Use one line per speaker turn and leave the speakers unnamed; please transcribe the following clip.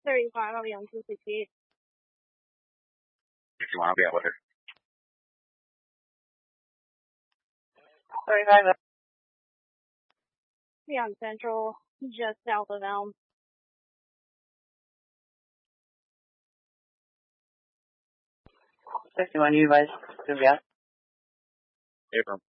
35 of Young 268.
61, I'll be out with her.
35.
Young Central, just south of Elm.
61, you guys. Good, yeah.
April.